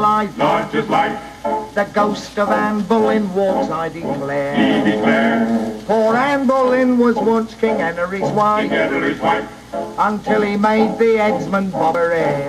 life. Not just life. The ghost of Anne Boleyn walks, I declare. He declares. For Anne Boleyn was once King Henry's wife, King Henry's wife. until he made the headsman Bob her heir.